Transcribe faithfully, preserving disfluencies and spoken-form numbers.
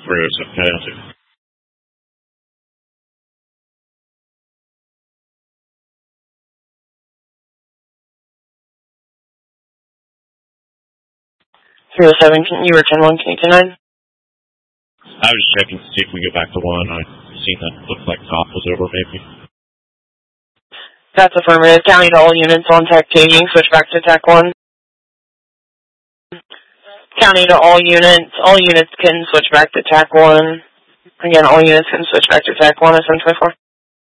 three oh seven Coyote. three oh seven, you were ten one, can you ten nine? I was just checking to see if we get back to one. I seen that looked like top was over, maybe. That's affirmative. County to all units on Tech two, you can switch back to Tech one. County to all units, all units can switch back to Tech one. Again, all units can switch back to Tech one at seven twenty-four.